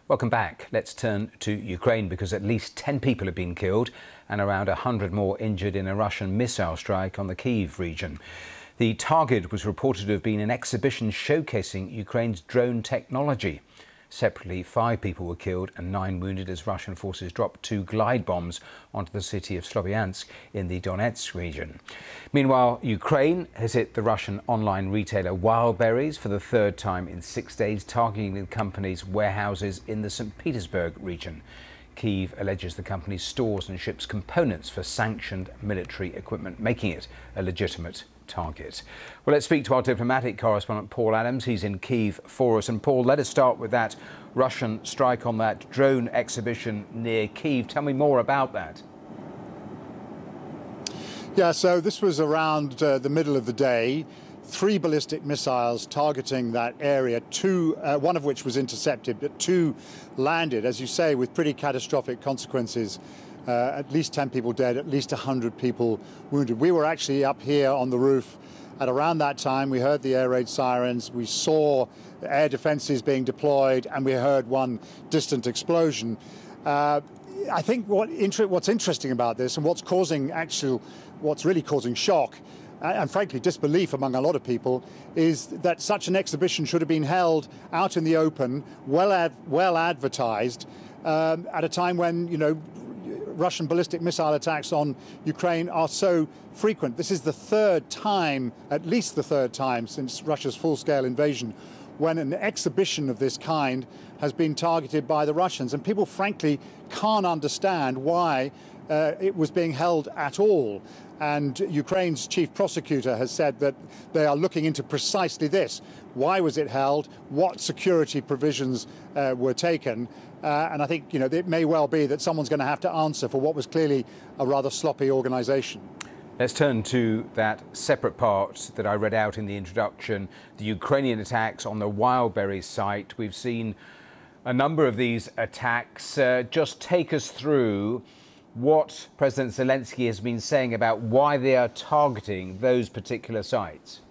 Welcome back. Let's turn to Ukraine because at least 10 people have been killed and around 100 more injured in a Russian missile strike on the Kyiv region. The target was reported to have been an exhibition showcasing Ukraine's drone technology. Separately, 5 people were killed and 9 wounded as Russian forces dropped 2 glide bombs onto the city of Sloviansk in the Donetsk region. Meanwhile, Ukraine has hit the Russian online retailer Wildberries for the 3rd time in 6 days, targeting the company's warehouses in the St. Petersburg region. Kyiv alleges the company stores and ships components for sanctioned military equipment, making it a legitimate target. Well, let's speak to our diplomatic correspondent Paul Adams. He's in Kyiv for us. And Paul, let us start with that Russian strike on that drone exhibition near Kyiv. Tell me more about that. Yeah, so this was around the middle of the day. 3 ballistic missiles targeting that area, one of which was intercepted, but 2 landed, as you say, with pretty catastrophic consequences. At least 10 people dead, at least 100 people wounded. We were actually up here on the roof at around that time. We heard the air raid sirens, we saw air defences being deployed, and we heard one distant explosion. I think what's interesting about this and what's really causing shock and frankly disbelief among a lot of people is that such an exhibition should have been held out in the open, well advertised, at a time when, Russian ballistic missile attacks on Ukraine are so frequent. This is the 3rd time, at least the 3rd time since Russia's full-scale invasion, when an exhibition of this kind has been targeted by the Russians. And people frankly can't understand why it was being held at all. And Ukraine's chief prosecutor has said that they are looking into precisely this. Why was it held? What security provisions were taken? And I think, it may well be that someone's going to have to answer for what was clearly a rather sloppy organisation. Let's turn to that separate part that I read out in the introduction, the Ukrainian attacks on the Wildberries site. We've seen a number of these attacks. Just take us through what President Zelensky has been saying about why they are targeting those particular sites.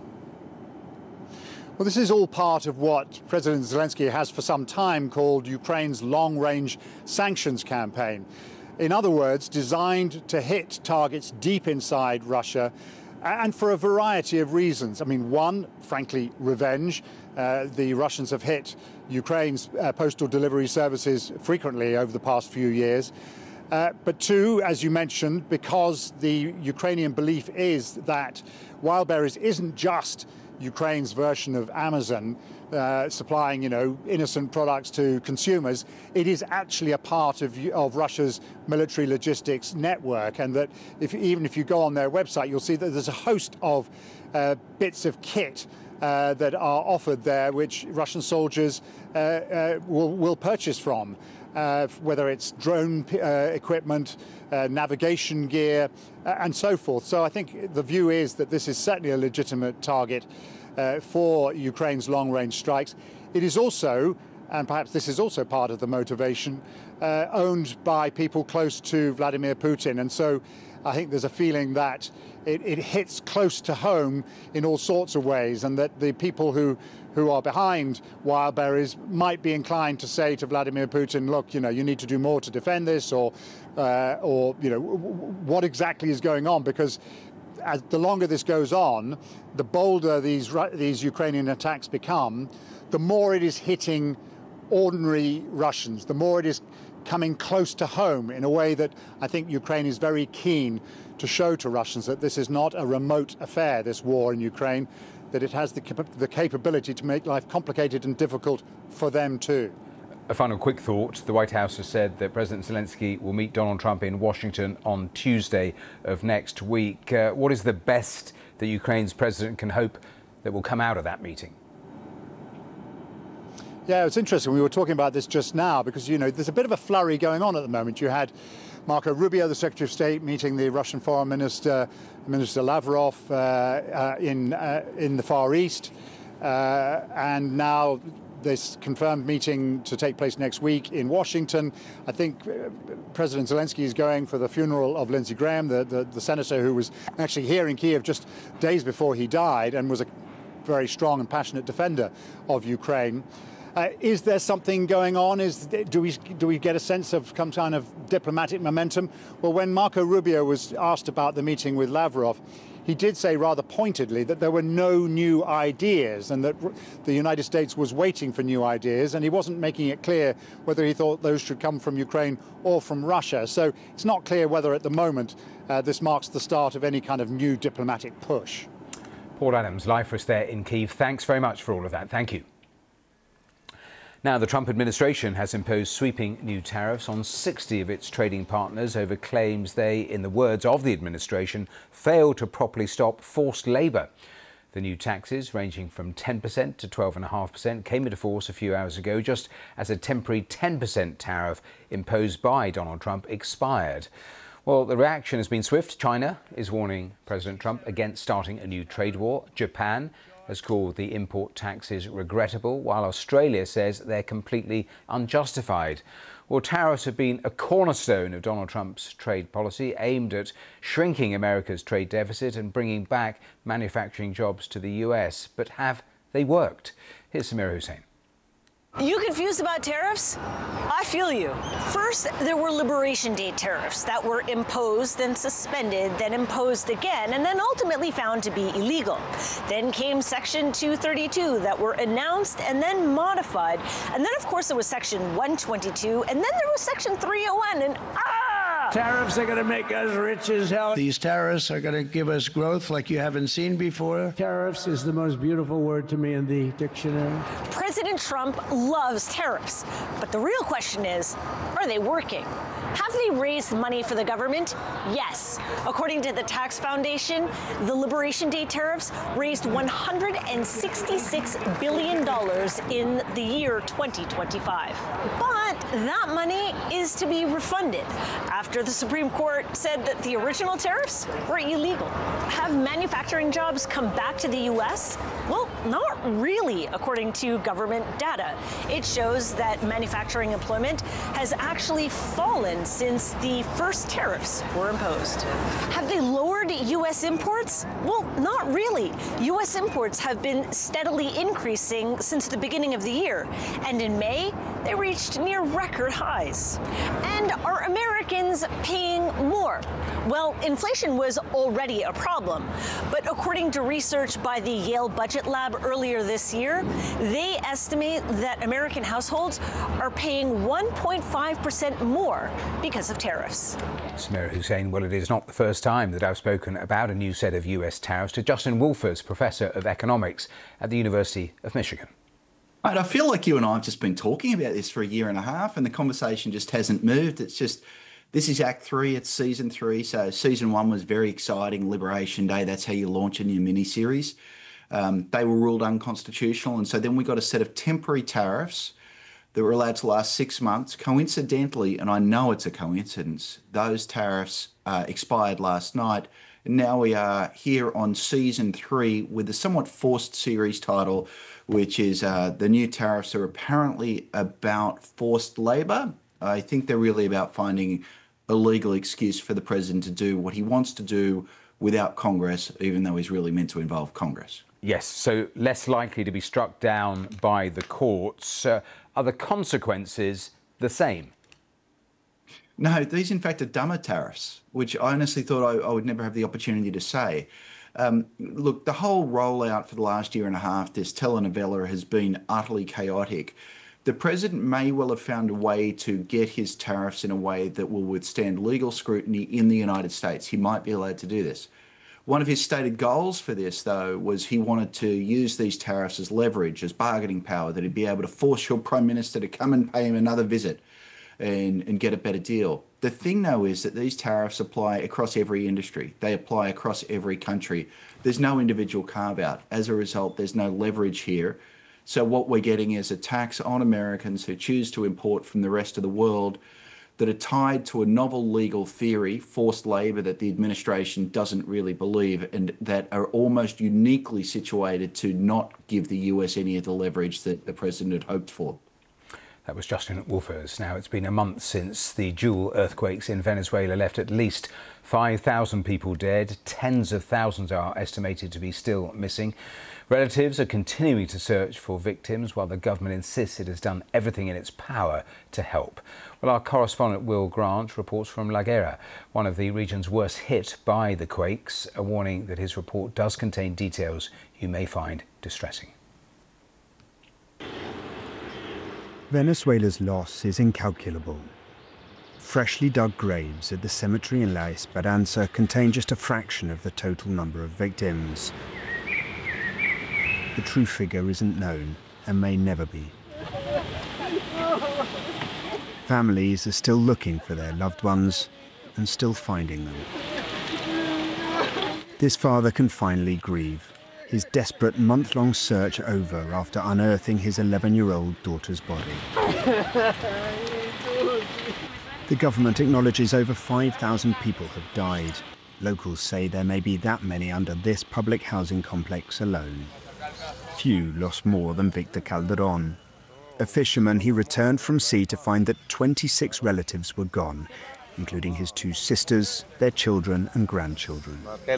Well, this is all part of what President Zelensky has for some time called Ukraine's long-range sanctions campaign. In other words, designed to hit targets deep inside Russia, and for a variety of reasons. I mean, one, frankly, revenge. The Russians have hit Ukraine's postal delivery services frequently over the past few years. But 2, as you mentioned, because the Ukrainian belief is that Wildberries isn't just Ukraine's version of Amazon supplying, innocent products to consumers. It is actually a part of Russia's military logistics network, and that even if you go on their website, you'll see that there's a host of bits of kit that are offered there, which Russian soldiers will purchase from. Whether it's drone equipment, navigation gear, and so forth. So I think the view is that this is certainly a legitimate target for Ukraine's long-range strikes. It is also, and perhaps this is also part of the motivation, owned by people close to Vladimir Putin. And so I think there's a feeling that it hits close to home in all sorts of ways, and that the people who are behind Wildberries might be inclined to say to Vladimir Putin, look, you need to do more to defend this, or what exactly is going on, because as the longer this goes on, the bolder these Ukrainian attacks become, the more it is hitting ordinary Russians, the more it is coming close to home in a way that I think Ukraine is very keen to show to Russians that this is not a remote affair, this war in Ukraine, that it has the capability to make life complicated and difficult for them too. A final quick thought. The White House has said that President Zelensky will meet Donald Trump in Washington on Tuesday of next week. What is the best that Ukraine's president can hope that will come out of that meeting? Yeah, it's interesting. We were talking about this just now because, there's a bit of a flurry going on at the moment. You had Marco Rubio, the Secretary of State, meeting the Russian Foreign Minister, Minister Lavrov, in the Far East. And now this confirmed meeting to take place next week in Washington. I think President Zelensky is going for the funeral of Lindsey Graham, the senator who was actually here in Kyiv just days before he died and was a very strong and passionate defender of Ukraine. Is there something going on? Do we get a sense of some kind of diplomatic momentum? Well, when Marco Rubio was asked about the meeting with Lavrov, he did say rather pointedly that there were no new ideas and that the United States was waiting for new ideas, and he wasn't making it clear whether he thought those should come from Ukraine or from Russia. So it's not clear whether at the moment this marks the start of any kind of new diplomatic push. Paul Adams, live for us there in Kyiv. Thanks very much for all of that. Thank you. Now, the Trump administration has imposed sweeping new tariffs on 60 of its trading partners over claims they, in the words of the administration, failed to properly stop forced labour. The new taxes, ranging from 10% to 12.5%, came into force a few hours ago, just as a temporary 10% tariff imposed by Donald Trump expired. Well, the reaction has been swift. China is warning President Trump against starting a new trade war. Japan has called the import taxes regrettable, while Australia says they're completely unjustified. Well, tariffs have been a cornerstone of Donald Trump's trade policy, aimed at shrinking America's trade deficit and bringing back manufacturing jobs to the US. But have they worked? Here's Samira Hussein. You confused about tariffs? I feel you. First, there were Liberation Day tariffs that were imposed, then suspended, then imposed again, and then ultimately found to be illegal. Then came Section 232 that were announced and then modified. And then, of course, there was Section 122, and then there was Section 301, and Tariffs are going to make us rich as hell. These tariffs are going to give us growth like you haven't seen before. Tariffs is the most beautiful word to me in the dictionary. President Trump loves tariffs, but the real question is, are they working? Have they raised money for the government? Yes. According to the Tax Foundation, the Liberation Day tariffs raised $166 billion in the year 2025. But that money is to be refunded after the Supreme Court said that the original tariffs were illegal. Have manufacturing jobs come back to the U.S.? Well, not really, according to government data. It shows that manufacturing employment has actually fallen since the first tariffs were imposed. Have they lowered U.S. imports? Well, not really. U.S. imports have been steadily increasing since the beginning of the year, and in May, they reached near record highs. And are Americans paying more? Well, inflation was already a problem, but according to research by the Yale Budget Lab earlier this year, they estimate that American households are paying 1.5% more because of tariffs. Samira Hussein, well, it is not the first time that I've spoken about a new set of US tariffs to Justin Wolfers, Professor of Economics at the University of Michigan. Mate, I feel like you and I have just been talking about this for a year and a half and the conversation just hasn't moved. It's just, this is Act 3, it's Season 3. So Season 1 was very exciting, Liberation Day, that's how you launch a new miniseries. They were ruled unconstitutional, and so then we got a set of temporary tariffs that were allowed to last 6 months. Coincidentally, and I know it's a coincidence, those tariffs expired last night. And now we are here on Season 3 with a somewhat forced series title, which is the new tariffs are apparently about forced labour. I think they're really about finding a legal excuse for the president to do what he wants to do without Congress, even though he's really meant to involve Congress. Yes, so less likely to be struck down by the courts. Are the consequences the same? No, these in fact are dumber tariffs, which I honestly thought I would never have the opportunity to say. Look, the whole rollout for the last year and a half, this telenovela, has been utterly chaotic. The president may well have found a way to get his tariffs in a way that will withstand legal scrutiny in the United States. He might be allowed to do this. One of his stated goals for this, though, was he wanted to use these tariffs as leverage, as bargaining power, that he'd be able to force your prime minister to come and pay him another visit and get a better deal. The thing, though, is that these tariffs apply across every industry. They apply across every country. There's no individual carve-out. As a result, there's no leverage here. So what we're getting is a tax on Americans who choose to import from the rest of the world that are tied to a novel legal theory, forced labour, that the administration doesn't really believe, and that are almost uniquely situated to not give the US any of the leverage that the president had hoped for. That was Justin Wolfers. Now, it's been a month since the dual earthquakes in Venezuela left at least 5,000 people dead. Tens of thousands are estimated to be still missing. Relatives are continuing to search for victims while the government insists it has done everything in its power to help. Well, our correspondent Will Grant reports from La Guera, one of the regions worst hit by the quakes, a warning that his report does contain details you may find distressing. Venezuela's loss is incalculable. Freshly dug graves at the cemetery in La Esperanza contain just a fraction of the total number of victims. The true figure isn't known and may never be. Families are still looking for their loved ones and still finding them. This father can finally grieve, his desperate month-long search over after unearthing his 11-year-old daughter's body. The government acknowledges over 5,000 people have died. Locals say there may be that many under this public housing complex alone. Few lost more than Victor Calderon. A fisherman, he returned from sea to find that 26 relatives were gone, including his 2 sisters, their children and grandchildren.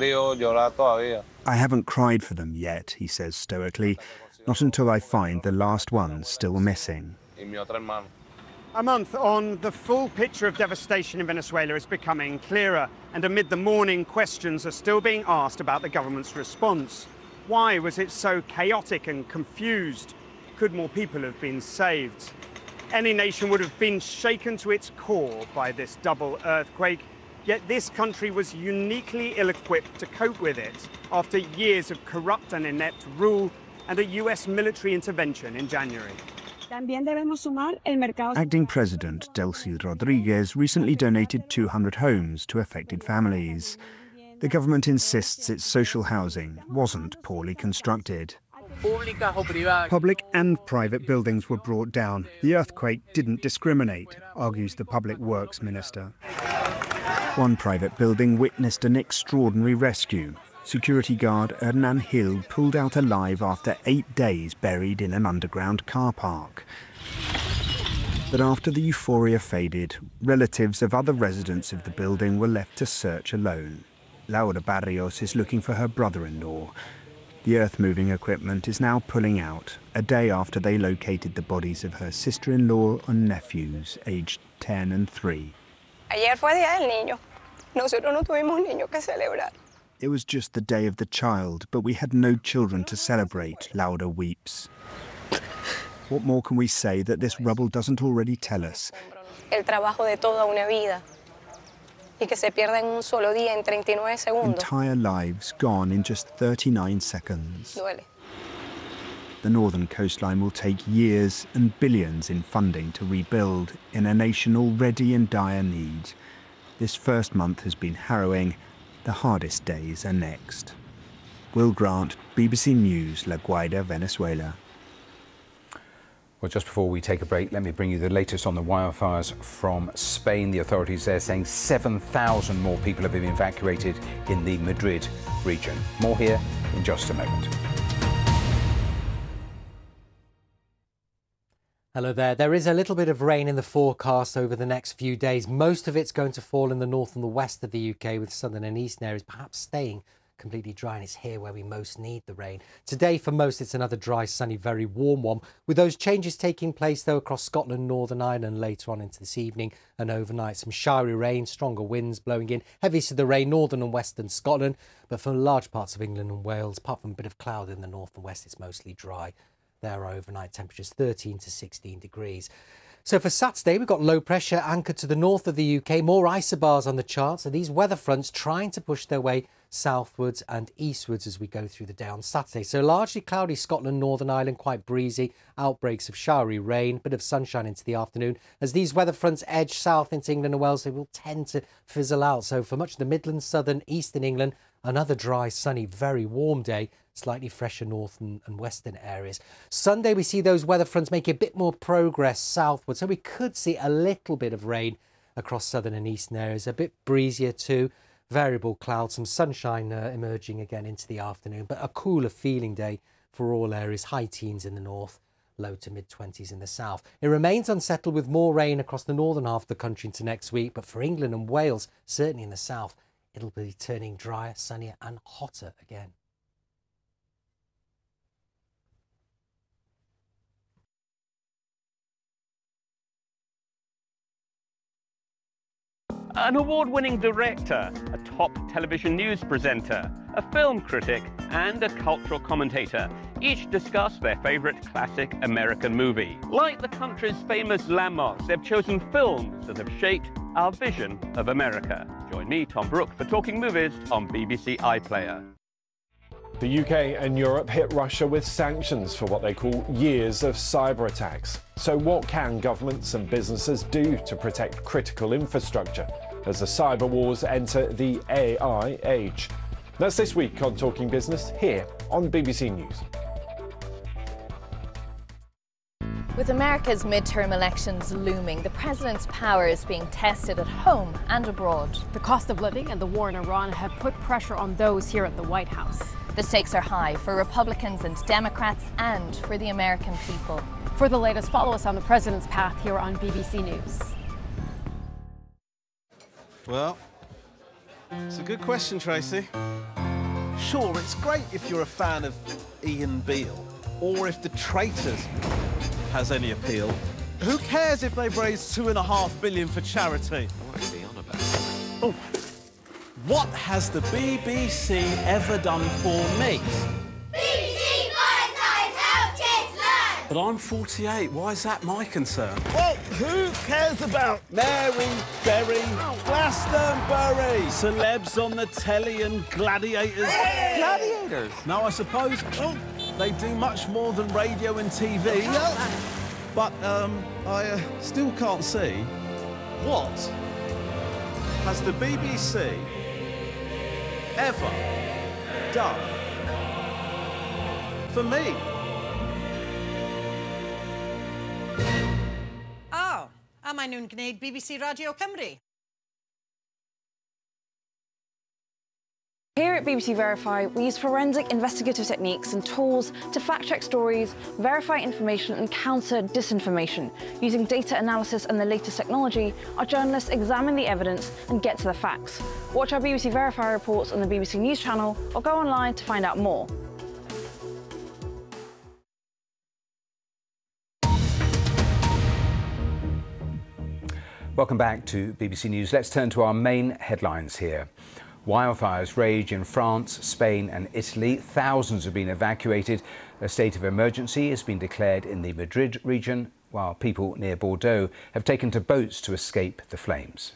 I haven't cried for them yet, he says stoically, not until I find the last ones still missing. A month on, the full picture of devastation in Venezuela is becoming clearer, and amid the mourning, questions are still being asked about the government's response. Why was it so chaotic and confused? Could more people have been saved? Any nation would have been shaken to its core by this double earthquake, yet this country was uniquely ill-equipped to cope with it after years of corrupt and inept rule and a US military intervention in January. Acting President Delcy Rodriguez recently donated 200 homes to affected families. The government insists its social housing wasn't poorly constructed. Public and private buildings were brought down. The earthquake didn't discriminate, argues the Public Works Minister. One private building witnessed an extraordinary rescue. Security guard Hernan Hill pulled out alive after 8 days buried in an underground car park. But after the euphoria faded, relatives of other residents of the building were left to search alone. Laura Barrios is looking for her brother-in-law. The earth-moving equipment is now pulling out, a day after they located the bodies of her sister-in-law and nephews, aged 10 and 3. Ayer fue Día del Niño. Nosotros no tuvimos niños que celebrar. It was just the day of the child, but we had no children to celebrate, Laura weeps. What more can we say that this rubble doesn't already tell us? El trabajo de toda una vida. Y que se pierda en un solo día en 39 segundos. Entire lives gone in just 39 seconds. Duele. The northern coastline will take years and billions in funding to rebuild in a nation already in dire need. This first month has been harrowing. The hardest days are next. Will Grant, BBC News, La Guaira, Venezuela. Well, just before we take a break, let me bring you the latest on the wildfires from Spain. The authorities there saying 7,000 more people have been evacuated in the Madrid region. More here in just a moment. Hello there. There is a little bit of rain in the forecast over the next few days. Most of it's going to fall in the north and the west of the UK, with southern and eastern areas perhaps staying completely dry, and it's here where we most need the rain. Today for most it's another dry, sunny, very warm one, with those changes taking place though across Scotland, Northern Ireland later on into this evening and overnight. Some showery rain, stronger winds blowing in, heaviest of the rain northern and western Scotland, but for large parts of England and Wales, apart from a bit of cloud in the north and west, it's mostly dry. There are overnight temperatures 13 to 16 degrees. So for Saturday, we've got low pressure anchored to the north of the UK, more isobars on the charts. So these weather fronts trying to push their way southwards and eastwards as we go through the day on Saturday. So largely cloudy Scotland, Northern Ireland, quite breezy, outbreaks of showery rain, bit of sunshine into the afternoon. As these weather fronts edge south into England and Wales, they will tend to fizzle out. So for much of the Midlands, southern, eastern England, another dry, sunny, very warm day, slightly fresher north and western areas. Sunday, we see those weather fronts making a bit more progress southward, so we could see a little bit of rain across southern and eastern areas, a bit breezier too. Variable clouds, some sunshine emerging again into the afternoon, but a cooler feeling day for all areas, high teens in the north low to mid-20s in the south. It remains unsettled with more rain across the northern half of the country into next week, but for England and Wales, certainly in the south, it'll be turning drier, sunnier and hotter again. An award-winning director, a top television news presenter, a film critic and a cultural commentator each discuss their favourite classic American movie. Like the country's famous landmarks, they've chosen films that have shaped our vision of America. Join me, Tom Brooke, for Talking Movies on BBC iPlayer. The UK and Europe hit Russia with sanctions for what they call years of cyber attacks. So what can governments and businesses do to protect critical infrastructure as the cyber wars enter the AI age? That's this week on Talking Business here on BBC News. With America's midterm elections looming, the president's power is being tested at home and abroad. The cost of living and the war in Iran have put pressure on those here at the White House. The stakes are high for Republicans and Democrats and for the American people. For the latest, follow us on the president's path here on BBC News. Well, it's a good question, Tracy. Sure, it's great if you're a fan of Ian Beale, or if The Traitors has any appeal. Who cares if they've raised $2.5 billion for charity? What is he on about? Oh. What has the BBC ever done for me? BBC Monetize Help Kids Learn! But I'm 48, why is that my concern? Well, who cares about Mary Berry, Glastonbury, celebs on the telly and gladiators? Hey! Gladiators? No, I suppose they do much more than radio and TV. But I still can't see what has the BBC ever done for me. Oh, am I noon gneud BBC Radio Cymru? Here at BBC Verify, we use forensic investigative techniques and tools to fact-check stories, verify information and counter disinformation. Using data analysis and the latest technology, our journalists examine the evidence and get to the facts. Watch our BBC Verify reports on the BBC News channel or go online to find out more. Welcome back to BBC News. Let's turn to our main headlines here. Wildfires rage in France, Spain and Italy. Thousands have been evacuated. A state of emergency has been declared in the Madrid region, while people near Bordeaux have taken to boats to escape the flames.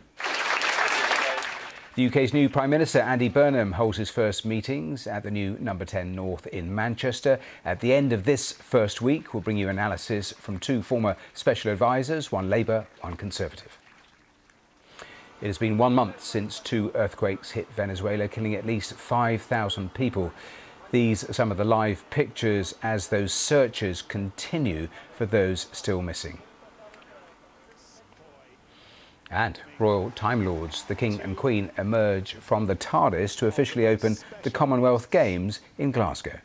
The UK's new Prime Minister, Andy Burnham, holds his first meetings at the new No. 10 North in Manchester. At the end of this first week, we'll bring you analysis from two former special advisors, one Labour, one Conservative. It has been 1 month since two earthquakes hit Venezuela, killing at least 5,000 people. These are some of the live pictures as those searches continue for those still missing. And royal Time Lords, the King and Queen, emerge from the TARDIS to officially open the Commonwealth Games in Glasgow.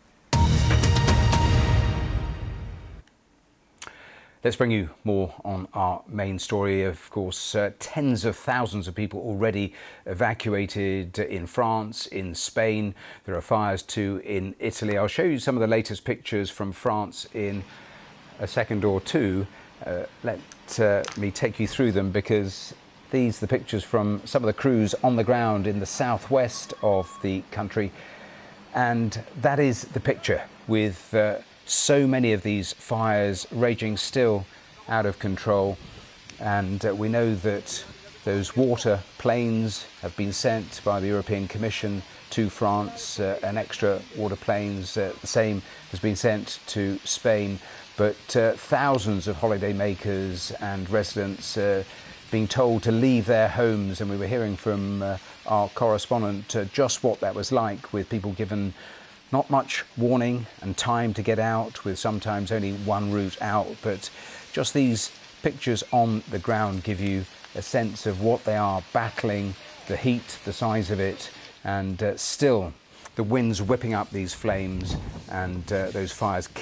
Let's bring you more on our main story. Of course, tens of thousands of people already evacuated in France, in Spain. There are fires too in Italy. I'll show you some of the latest pictures from France in a second or two. Let me take you through them, because these are the pictures from some of the crews on the ground in the southwest of the country. And that is the picture with so many of these fires raging still out of control. And we know that those water planes have been sent by the European Commission to France, and extra water planes, the same has been sent to Spain. But thousands of holiday makers and residents being told to leave their homes. And we were hearing from our correspondent just what that was like, with people given not much warning and time to get out, with sometimes only one route out. But just these pictures on the ground give you a sense of what they are battling, the heat, the size of it, and still the winds whipping up these flames, and those fires keep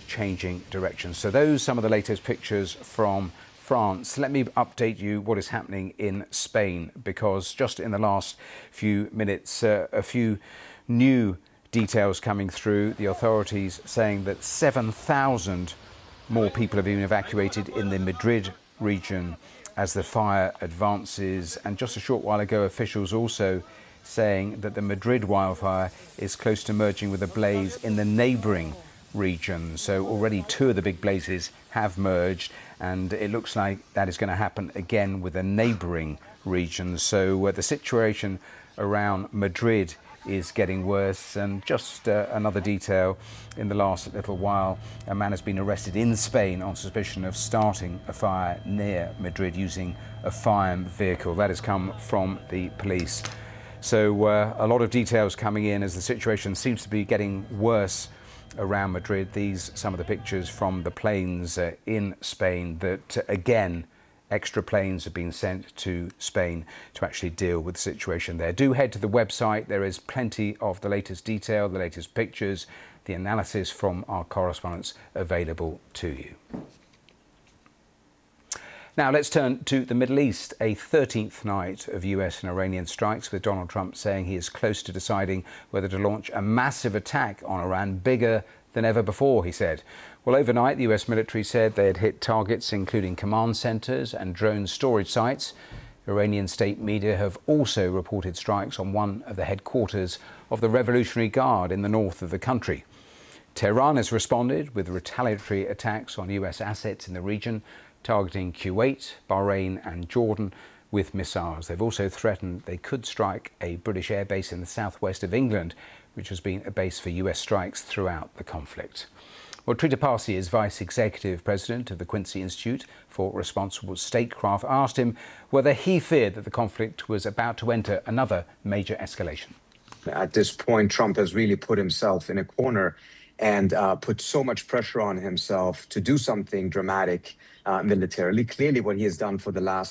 changing direction. So those are some of the latest pictures from France. Let me update you what is happening in Spain, because just in the last few minutes, a few new details coming through. The authorities saying that 7,000 more people have been evacuated in the Madrid region as the fire advances. And just a short while ago, officials also saying that the Madrid wildfire is close to merging with a blaze in the neighbouring region. So already 2 of the big blazes have merged, and it looks like that is going to happen again with a neighbouring region. So the situation around Madrid is getting worse. And just another detail, in the last little while, a man has been arrested in Spain on suspicion of starting a fire near Madrid using a fire vehicle. That has come from the police. So a lot of details coming in as the situation seems to be getting worse around Madrid. These some of the pictures from the planes in Spain that again, extra planes have been sent to Spain to actually deal with the situation there. Do head to the website. There is plenty of the latest detail, the latest pictures, the analysis from our correspondents available to you. Now let's turn to the Middle East. A 13th night of US and Iranian strikes, with Donald Trump saying he is close to deciding whether to launch a massive attack on Iran, bigger than ever before, he said. Well, overnight, the US military said they had hit targets including command centers and drone storage sites. Iranian state media have also reported strikes on one of the headquarters of the Revolutionary Guard in the north of the country. Tehran has responded with retaliatory attacks on US assets in the region, targeting Kuwait, Bahrain and Jordan with missiles. They've also threatened they could strike a British airbase in the southwest of England, which has been a base for US strikes throughout the conflict. Well, Trita Parsi is Vice Executive President of the Quincy Institute for Responsible Statecraft. I asked him whether he feared that the conflict was about to enter another major escalation. At this point, Trump has really put himself in a corner and put so much pressure on himself to do something dramatic militarily. Clearly, what he has done for the last